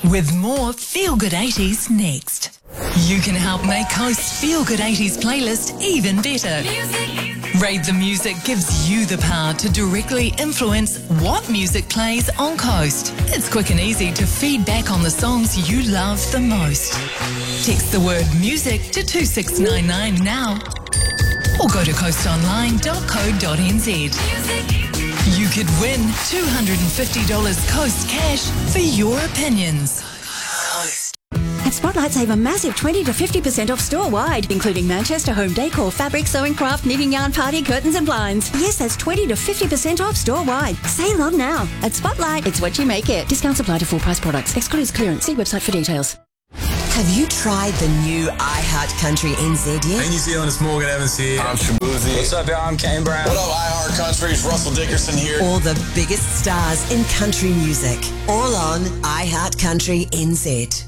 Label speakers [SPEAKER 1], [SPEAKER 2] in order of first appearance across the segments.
[SPEAKER 1] with more Feel Good 80s next. You can help make Coast's Feel Good 80s playlist even better. Rate the Music gives you the power to directly influence what music plays on Coast. It's quick and easy to feed back on the songs you love the most. Text the word music to 2699 now or go to coastonline.co.nz. You could win $250 Coast cash for your opinions.
[SPEAKER 2] At Spotlight, save a massive 20 to 50% off store-wide, including Manchester home decor, fabric, sewing craft, knitting yarn, party, curtains and blinds. Yes, that's 20 to 50% off store-wide. Sale on now. At Spotlight, it's what you make it. Discounts apply to full-price products. Excludes clearance. See website for details.
[SPEAKER 3] Have you tried the new iHeart Country NZ yet?
[SPEAKER 4] Hey New Zealand, it's Morgan Evans here.
[SPEAKER 5] I'm Shabuzi.
[SPEAKER 4] What's up, y'all? I'm Kane Brown.
[SPEAKER 5] What up, iHeart Country? It's Russell Dickerson here.
[SPEAKER 3] All the biggest stars in country music. All on iHeart Country NZ.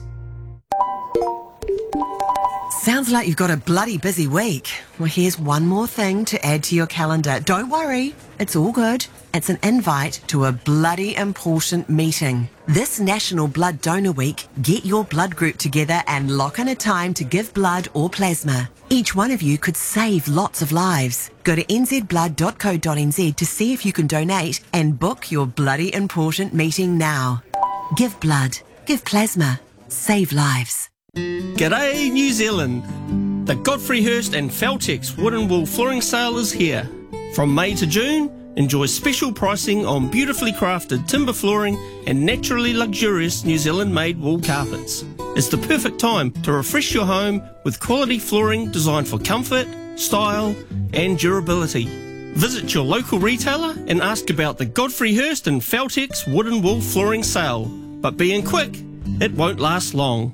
[SPEAKER 3] Sounds like you've got a bloody busy week. Well, here's one more thing to add to your calendar. Don't worry, it's all good. It's an invite to a bloody important meeting. This National Blood Donor Week, get your blood group together and lock in a time to give blood or plasma. Each one of you could save lots of lives. Go to nzblood.co.nz to see if you can donate and book your bloody important meeting now. Give blood, give plasma, save lives.
[SPEAKER 6] G'day New Zealand! The Godfrey Hirst and Feltex Wood and Wool Flooring Sale is here. From May to June, enjoy special pricing on beautifully crafted timber flooring and naturally luxurious New Zealand made wool carpets. It's the perfect time to refresh your home with quality flooring designed for comfort, style and durability. Visit your local retailer and ask about the Godfrey Hirst and Feltex Wood and Wool Flooring Sale. But being quick, it won't last long.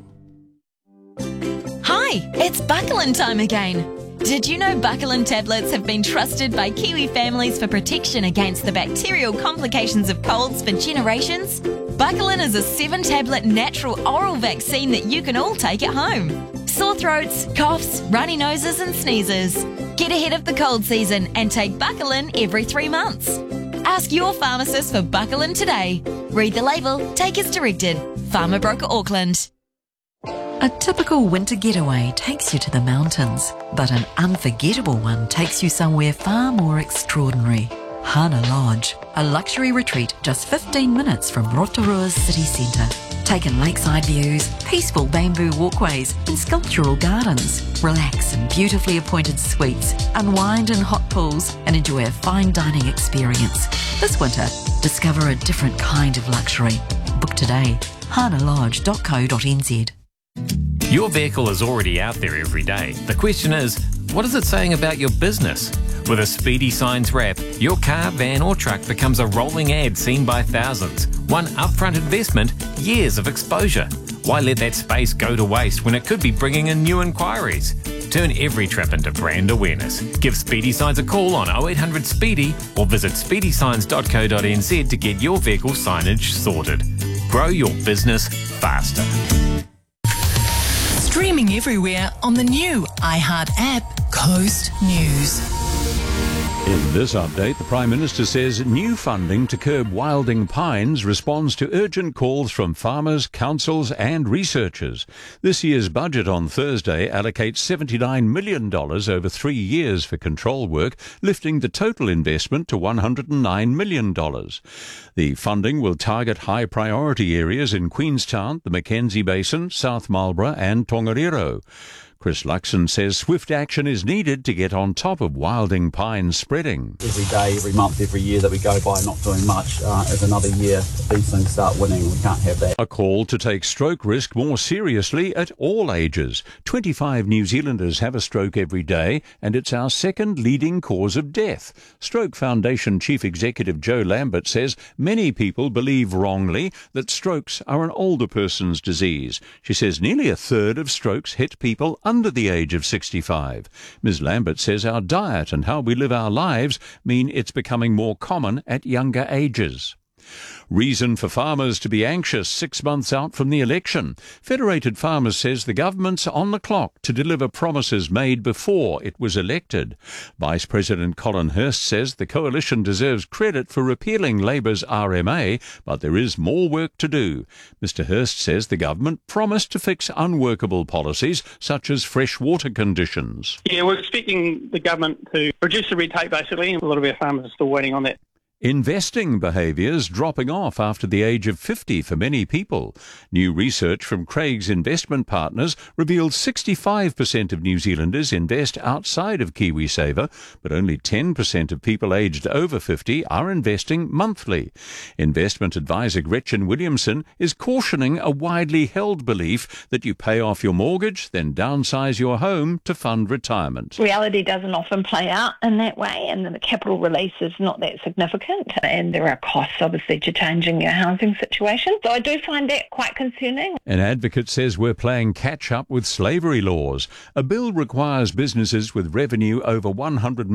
[SPEAKER 7] Hi, it's Buckalin time again. Did you know Buckalin tablets have been trusted by Kiwi families for protection against the bacterial complications of colds for generations? Buckalin is a 7-tablet natural oral vaccine that you can all take at home. Sore throats, coughs, runny noses and sneezes. Get ahead of the cold season and take Buckalin every 3 months. Ask your pharmacist for Buckalin today. Read the label, take as directed. Pharma Broker Auckland.
[SPEAKER 8] A typical winter getaway takes you to the mountains, but an unforgettable one takes you somewhere far more extraordinary. Hana Lodge, a luxury retreat just 15 minutes from Rotorua's city centre. Take in lakeside views, peaceful bamboo walkways and sculptural gardens. Relax in beautifully appointed suites, unwind in hot pools and enjoy a fine dining experience. This winter, discover a different kind of luxury. Book today, hanalodge.co.nz.
[SPEAKER 9] Your vehicle is already out there every day. The question is, what is it saying about your business? With a Speedy Signs wrap, your car, van or truck becomes a rolling ad seen by thousands. One upfront investment, years of exposure. Why let that space go to waste when it could be bringing in new inquiries? Turn every trip into brand awareness. Give Speedy Signs a call on 0800 Speedy or visit speedysigns.co.nz to get your vehicle signage sorted. Grow your business faster.
[SPEAKER 1] Streaming everywhere on the new iHeart app, Coast News.
[SPEAKER 10] In this update, the Prime Minister says new funding to curb wilding pines responds to urgent calls from farmers, councils and researchers. This year's budget on Thursday allocates $79 million over 3 years for control work, lifting the total investment to $109 million. The funding will target high-priority areas in Queenstown, the Mackenzie Basin, South Marlborough and Tongariro. Chris Luxon says swift action is needed to get on top of wilding pines spreading.
[SPEAKER 11] Every day, every month, every year that we go by not doing much is another year these things start winning. We can't have that.
[SPEAKER 10] A call to take stroke risk more seriously at all ages. 25 New Zealanders have a stroke every day, and it's our second leading cause of death. Stroke Foundation Chief Executive Joe Lambert says many people believe wrongly that strokes are an older person's disease. She says nearly a third of strokes hit people under the age of 65. Ms. Lambert says our diet and how we live our lives mean it's becoming more common at younger ages. Reason for farmers to be anxious 6 months out from the election. Federated Farmers says the government's on the clock to deliver promises made before it was elected. Vice President Colin Hurst says the coalition deserves credit for repealing Labour's RMA, but there is more work to do. Mr Hurst says the government promised to fix unworkable policies such as fresh water conditions.
[SPEAKER 12] Yeah, we're expecting the government to reduce the red tape basically, and a lot of our farmers are still waiting on that.
[SPEAKER 10] Investing behaviours dropping off after the age of 50 for many people. New research from Craig's Investment Partners revealed 65% of New Zealanders invest outside of KiwiSaver, but only 10% of people aged over 50 are investing monthly. Investment advisor Gretchen Williamson is cautioning a widely held belief that you pay off your mortgage, then downsize your home to fund retirement.
[SPEAKER 13] Reality doesn't often play out in that way, and the capital release is not that significant. And there are costs, obviously, to changing your housing situation. So I do find that quite concerning.
[SPEAKER 10] An advocate says we're playing catch-up with slavery laws. A bill requires businesses with revenue over $100